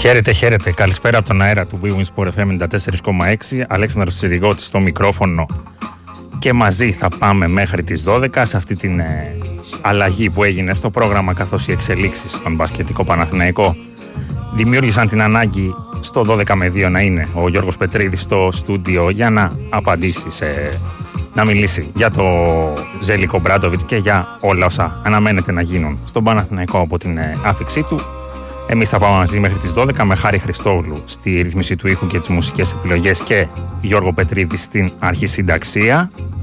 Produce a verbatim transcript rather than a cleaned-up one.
Χαίρετε, χαίρετε. Καλησπέρα από τον αέρα του Bwin Sport εφ εμ ενενήντα τέσσερα κόμμα έξι. Αλέξανδρος Τσιριγώτης στο μικρόφωνο και μαζί θα πάμε μέχρι τις δώδεκα σε αυτή την ε, αλλαγή που έγινε στο πρόγραμμα, καθώς οι εξελίξεις στον μπασκετικό Παναθηναϊκό δημιούργησαν την ανάγκη στο δώδεκα με δύο να είναι ο Γιώργος Πετρίδης στο στούντιο για να απαντήσει σε, να μιλήσει για το Ζέλικο Μπράντοβιτς και για όλα όσα αναμένεται να γίνουν στον Παναθηναϊκό από την ε, άφηξή του. Εμείς θα πάμε μαζί μέχρι τις δώδεκα με Χάρη Χριστόγλου στη ρύθμιση του ήχου και τις μουσικές επιλογές και Γιώργο Πετρίδη στην αρχισυνταξία.